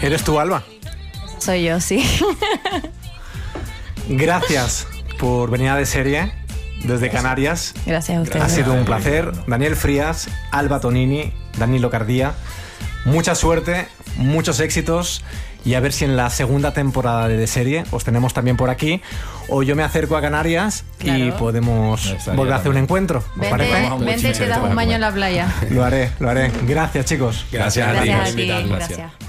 ¿Eres tú, Alba? Soy yo, sí. Gracias por venir a De Serie desde Canarias. Gracias a ustedes. Ha sido un placer. Daniel Frías, Alba Tonini, Danilo Cardía. Mucha suerte, muchos éxitos y a ver si en la segunda temporada de Serie os tenemos también por aquí o yo me acerco a Canarias y podemos volver a hacer un encuentro. ¿Os parece? Vente y te das un baño en la playa. Lo haré. Gracias, chicos. Gracias a ti por invitarnos. Gracias.